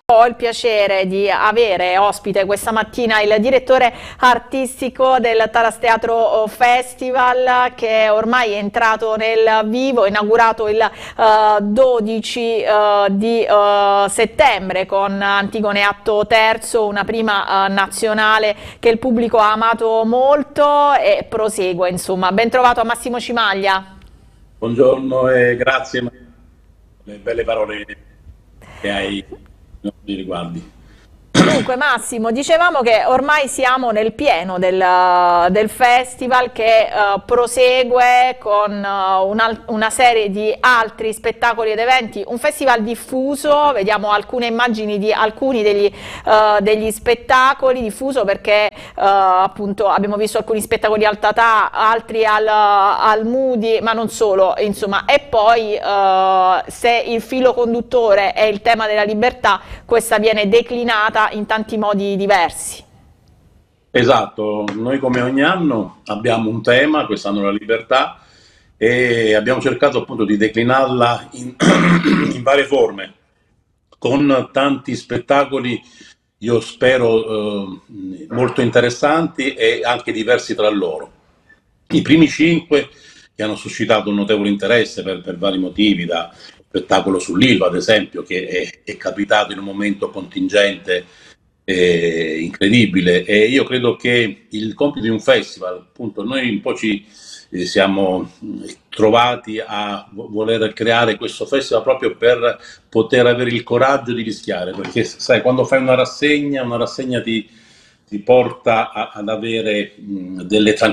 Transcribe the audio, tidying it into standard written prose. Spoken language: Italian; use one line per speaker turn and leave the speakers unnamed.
Ho il piacere di avere ospite questa mattina il direttore artistico del Talas Teatro Festival, che ormai è entrato nel vivo, inaugurato il 12 di settembre con Antigone Atto Terzo, una prima nazionale che il pubblico ha amato molto e prosegue, insomma. Ben trovato a Massimo Cimaglia.
Buongiorno e grazie Maria, per le belle parole che hai nei miei riguardi.
Dunque Massimo, dicevamo che ormai siamo nel pieno del festival che prosegue con una serie di altri spettacoli ed eventi, un festival diffuso, vediamo alcune immagini di alcuni degli spettacoli, diffuso perché appunto abbiamo visto alcuni spettacoli al Tatà, altri al Moody, ma non solo, insomma, e poi se il filo conduttore è il tema della libertà, questa viene declinata in tanti modi diversi.
Esatto, noi come ogni anno abbiamo un tema, quest'anno la libertà, e abbiamo cercato appunto di declinarla in varie forme, con tanti spettacoli, io spero molto interessanti e anche diversi tra loro. I primi cinque che hanno suscitato un notevole interesse per vari motivi, da spettacolo sull'Ilva, ad esempio, che è capitato in un momento contingente incredibile. E io credo che il compito di un festival, appunto, noi un po' ci siamo trovati a voler creare questo festival proprio per poter avere il coraggio di rischiare, perché sai, quando fai una rassegna ti porta ad avere delle tranquillità